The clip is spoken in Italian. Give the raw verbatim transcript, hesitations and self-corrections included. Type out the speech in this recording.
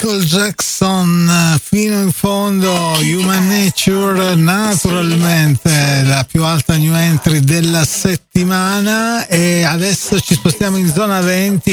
Michael Jackson fino in fondo, Human Nature, naturalmente la più alta new entry della settimana. E adesso ci spostiamo in zona venti